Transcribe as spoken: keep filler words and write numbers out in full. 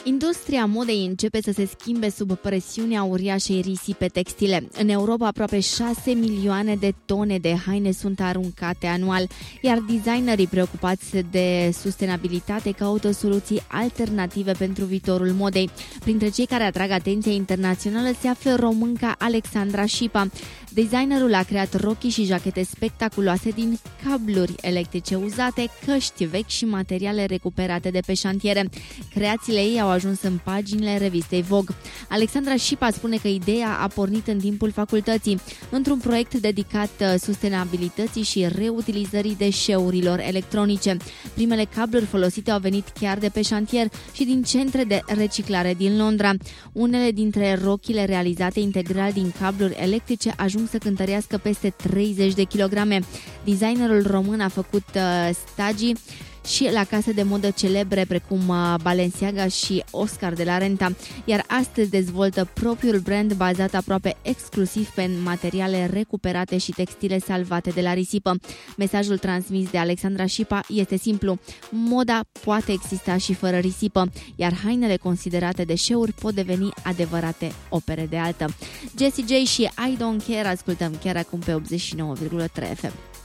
Industria modei începe să se schimbe sub presiunea uriașei risipe textile. În Europa, aproape șase milioane de tone de haine sunt aruncate anual, iar designerii preocupați de sustenabilitate caută soluții alternative pentru viitorul modei. Printre cei care atrag atenția internațională se află românca Alexandra Șipa. Designerul a creat rochii și jachete spectaculoase din cabluri electrice uzate, căști vechi și materiale recuperate de pe șantiere. Creațiile ei au ajuns în paginile revistei Vogue. Alexandra Șipa spune că ideea a pornit în timpul facultății, într-un proiect dedicat sustenabilității și reutilizării deșeurilor electronice. Primele cabluri folosite au venit chiar de pe șantier și din centre de reciclare din Londra. Unele dintre rochile realizate integral din cabluri electrice ajung să cântărească peste treizeci de kilograme. Designerul român a făcut uh, stagii și la case de modă celebre precum Balenciaga și Oscar de la Renta, iar astăzi dezvoltă propriul brand bazat aproape exclusiv pe materiale recuperate și textile salvate de la risipă. Mesajul transmis de Alexandra Șipa este simplu: moda poate exista și fără risipă, iar hainele considerate deșeuri pot deveni adevărate opere de artă. Jessie J și I Don't Care ascultăm chiar acum pe optzeci și nouă virgulă trei F M.